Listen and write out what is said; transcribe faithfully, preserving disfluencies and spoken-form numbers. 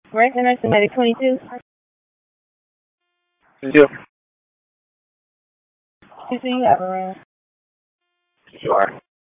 Right, Nurse Medic twenty-two. You. You see you have a room. Sure.